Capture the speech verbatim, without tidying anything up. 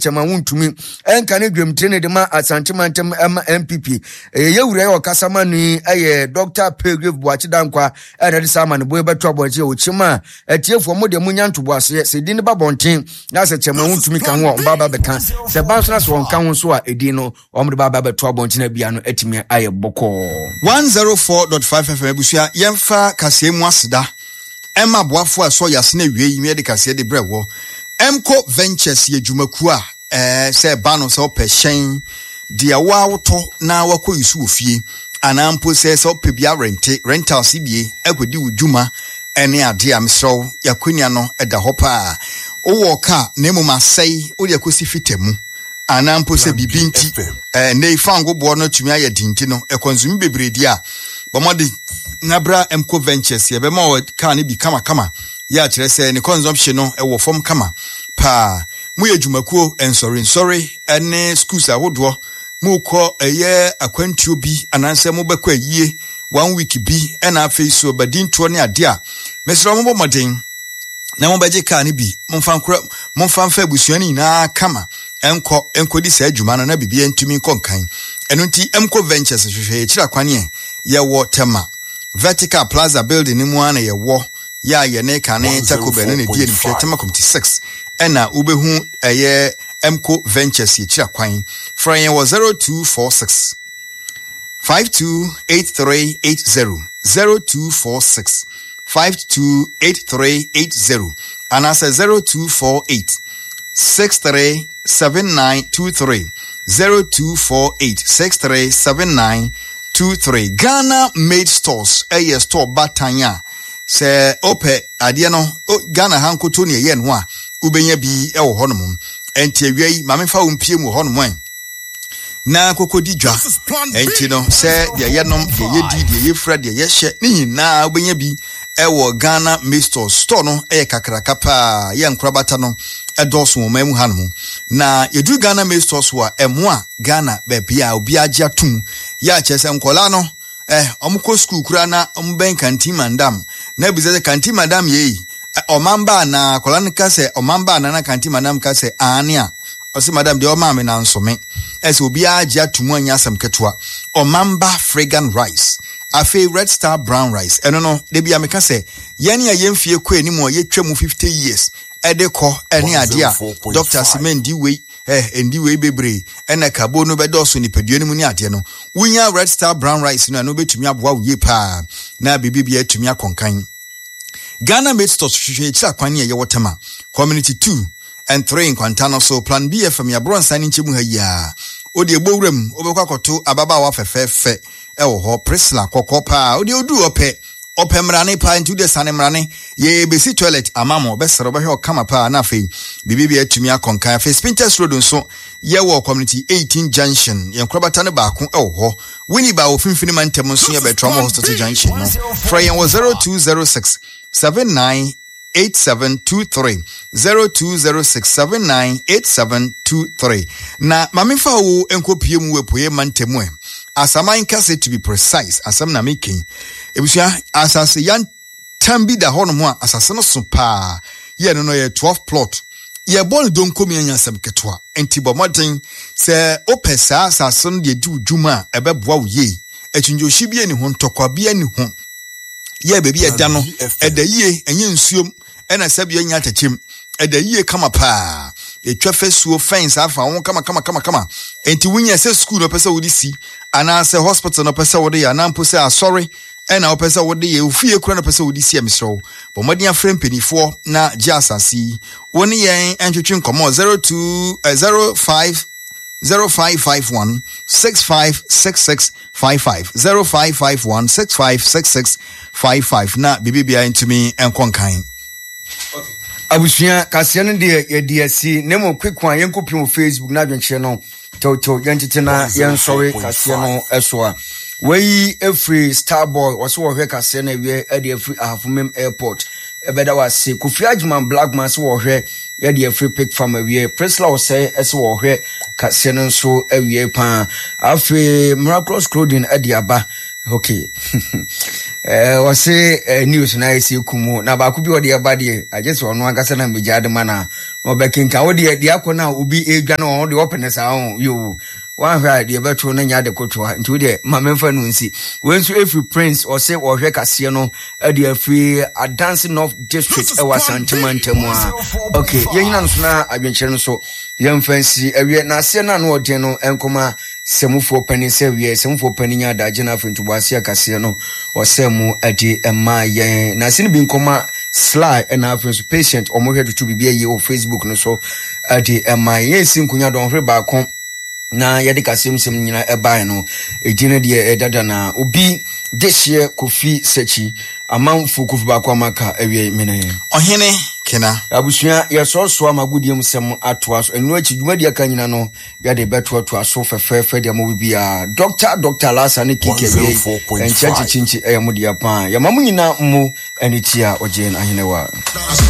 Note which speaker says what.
Speaker 1: chama wuntumi enka ne dwemtene de ma asantimantem M P P ye wura ye okasama ni eye Doctor Pegrive Boachidankwa e de sama ne boy beto abonche ochima etiefo mo de munya ntoboase se di ne babonten na se chama wuntumi kan wo mbaba beka se banso na so wonka ho so a edi no omde baba beto abonche na bia no etimi aye boko
Speaker 2: one oh four point five F M busua yemfa kasemu aseda Emma boafo aso yasne wie yi me de kase de brewo Emco Ventures ye dwumaku a eh se ba no se opehyen de awawoto na wako yusu ofie anampo se se opebia rente rental cba akodi udwuma ene ade amsro yakonia no eda hopa owo ka na emuma sei odi akosi fitemu anampo se bibinti eh nei fango bo no tumi aye dinti no e konsume bebredi a bomode nabra Emco Ventures ye be ma ka ne bi kama kama ya kire se ne consumption no e wo fom kama pa mu ye dwumakuo ensori ensori ene schools ahodo mu ko eye akwantuo bi ananse mu bekọ ayie one week bi ena afei so badinto ne ade a mesro mo bomoden na mo beje ka ne bi mo mfa nkora mo mfa mfa busuani na kama enko enkodi sa adwuma no na bibia ntumi konkan eno nti Emco Ventures hwehwe kira kwane ye wo tema Vertical Plaza building ni mu ana ye wo ya ye ne kane takobe no ne die ni hwe tema committee six ena ubehu eye Emco Ventures ye kira kwan frame was zero two four six five two eight three eight zero zero two four six five two eight three eight zero and as a zero two four eight six three seven nine two three zero two four eight six three seven nine two three Ghana Made Stores eye store batanya se ope ade no Ghana hankoto ne ye no a ubenya bi e wo honom enti awiei mamefa wo mpie mu honom en na kokodi dwa enti no se de ye nom de ye di de ye fra de ye hye ni nyina ubenya bi e wo Ghana Made Stores store no eye kakraka pa ye nkrabata no edoso wo mamu hanom na yedu Ghana Made Stores wa emo a Ghana be bia obi agye atum ya chese nkola no eh omko school kura na omben kantin madam na bizeze kantin madam ye omamba na kola nka se omamba na na kantin madam ka se ania ose madam de omame na nsome ese obi agye atum anya asam ketua omamba fragrant rice a favorite star brown rice eno no de bia meka se yene ayemfie kɔ animu ye twam fifty years edeko ene ade a Doctor Simendi we eh endi we bebre ena kabo no bedoso ni pedua mu ni ade no wunya red star brown rice no no betumi aboa wo ye pa na bibibia atumi akonkan Ghana Made Stores hwehwe kira kwan ye wotema community two and three in Kwantano so plan B F M ya bron sani nchemu ha ya odi egbowrem obekwa koto ababa wa fefefe ewo ho Priscilla kokopa odi odu ope opemrane pa into the sanemrane ye besi toilet amamo besero behwe kama pa na afei bibibi atumi akonkan afei Spinters Road nso ye wo community eighteen junction ye nkrobata ne baako ewo ho wini ba ofimfini mantem nso ye betromo hospital junction no frame was zero two zero six seven nine eight seven two three zero two zero six seven nine eight seven two three na mamifa wo enkopie mu wepoye mantemu e asaman kase to be precise asam na making ebusia asase yan tambi da hono mo asase no so pa ye no no ye twelve plot ye bol don komi anya asam ketwa enti bo modern se opesa asase no de di udwuma ebeboa wo ye etunjo hibie ni ho ntokwa bia ni ho ye bebi eda no eda yie enye nsuom ena sabia nya tachem eda yie kama pa etwa fesuo fence afa won kama kama kama kama enti wunya se school no pesa wodi si ana se hospital no pesa wodi ya na mpo se asori ena opesa wodi ye ofie kura no pesa wodi si emsro bo modern frame penifo na jasasi woni yen entwetwe nkomo zero two zero five zero five five one six five six six five five zero five five one six five six six five five na bibibia intumi enkonkan.
Speaker 1: Okay. Abusia kasiano de ye de si nemo quick one yenkopi on Facebook na adwenche no toto yentete na yen sorry kasiano esoa we every Starboy was wo hwe kasiano we e de free Ahafumem airport e beda wase Kofi Agyeman Blackman so wo hwe e de free pick from we Priscilla was say eso wo hwe kasiano so awie pa afi Miraculous Clothing e de aba. Okay. Eh was say news na isi kumu na ba ku bi odi aba de I just won wan kasa na mejade mana obekenka wo de de akona obi edwa na wo de open sa ho yo one hwa de beto na nya de kotwa nti de mamemfa no nsi we nso every prince or say wo hwe kase no de afri a dancing north district e wa santimantamu a okay yenya no so na adwenkyere no so yemfansi awie na ase na no ode no enkoma semufo pani se wie semufo pani nya daje na afentubo ase kase no osemu ade ema ye na ase no bi nkoma sly and afensu patient omo hwe to bibia ye o Facebook no so ade ema ye sinkunya don hwe ba kon na yade kasem sem nyina ebae no ejine de edada na obi dehye Kofi Sechi amanfo Kofi ba kwa maka awie mene
Speaker 2: ohene kena
Speaker 1: abusua yesoso amagudiem sem atoa so enu achi dwumadi aka nyina no yade beto atoa so fefefe de mo bibia doctor doctor lasa ne kike wie enche chinchi eyamudi apa yamamu nyina mu enitia ojen ahenewa